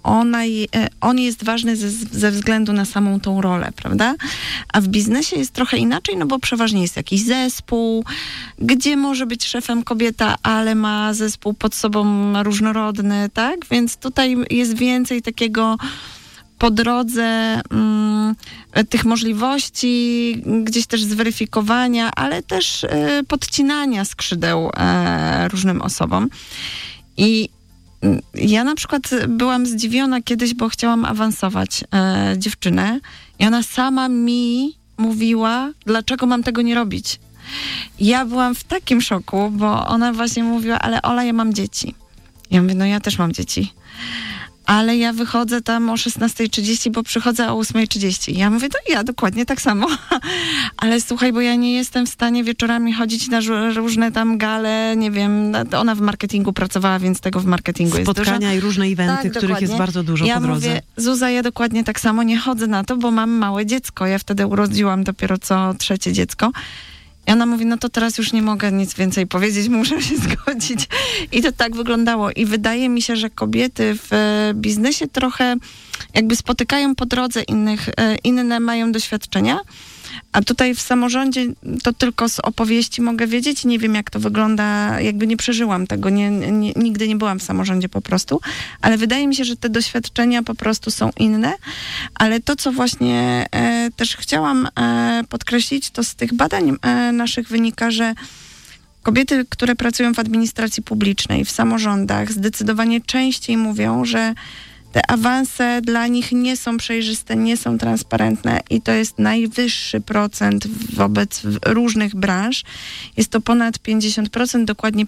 on jest ważny ze względu na samą tą rolę, prawda? A w biznesie jest trochę inaczej, no bo przeważnie jest jakiś zespół, gdzie może być szefem kobieta, ale ma zespół pod sobą różnorodny, tak? Więc tutaj jest więcej takiego po drodze tych możliwości, gdzieś też zweryfikowania, ale też podcinania skrzydeł różnym osobom. I ja na przykład byłam zdziwiona kiedyś, bo chciałam awansować dziewczynę i ona sama mi mówiła, dlaczego mam tego nie robić. Ja byłam w takim szoku, bo ona właśnie mówiła, ale Ola, ja mam dzieci. Ja mówię, no ja też mam dzieci. Ale ja wychodzę tam o 16:30, bo przychodzę o 8:30. Ja mówię, to ja dokładnie tak samo. Ale słuchaj, bo ja nie jestem w stanie wieczorami chodzić na różne tam gale, nie wiem, ona w marketingu pracowała, więc tego w marketingu jest dużo. Spotkania i różne eventy, których dokładnie. jest bardzo dużo po drodze. Ja mówię, Zuza, ja dokładnie tak samo nie chodzę na to, bo mam małe dziecko. Ja wtedy urodziłam dopiero co 3 dziecko. I ona mówi, no to teraz już nie mogę nic więcej powiedzieć, muszę się zgodzić. I to tak wyglądało. I wydaje mi się, że kobiety w biznesie trochę jakby spotykają po drodze inne mają doświadczenia. A tutaj w samorządzie to tylko z opowieści mogę wiedzieć. Nie wiem, jak to wygląda, jakby nie przeżyłam tego. Nigdy nie byłam w samorządzie po prostu. Ale wydaje mi się, że te doświadczenia po prostu są inne. Ale to, co właśnie też chciałam podkreślić, to z tych badań naszych wynika, że kobiety, które pracują w administracji publicznej, w samorządach, zdecydowanie częściej mówią, że te awanse dla nich nie są przejrzyste, nie są transparentne i to jest najwyższy procent wobec różnych branż. Jest to ponad 50%, dokładnie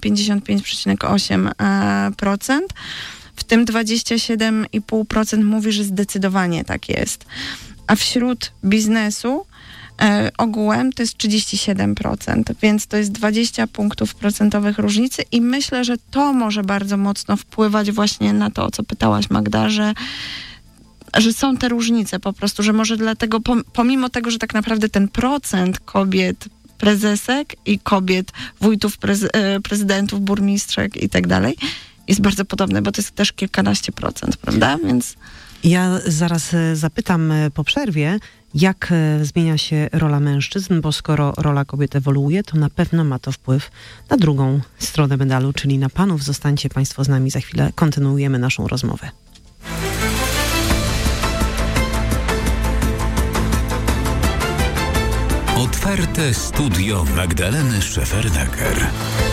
55,8%. W tym 27,5% mówi, że zdecydowanie tak jest. A wśród biznesu ogółem to jest 37%, więc to jest 20 punktów procentowych różnicy i myślę, że to może bardzo mocno wpływać właśnie na to, o co pytałaś, Magda, że są te różnice po prostu, że może dlatego, pomimo tego, że tak naprawdę ten procent kobiet prezesek i kobiet wójtów, prezydentów, burmistrzek i tak dalej jest bardzo podobny, bo to jest też kilkanaście procent, prawda? Więc ja zaraz zapytam po przerwie, jak zmienia się rola mężczyzn, bo skoro rola kobiet ewoluuje, to na pewno ma to wpływ na drugą stronę medalu, czyli na panów. Zostańcie Państwo z nami, za chwilę kontynuujemy naszą rozmowę. Otwarte studio Magdaleny Szefernaker.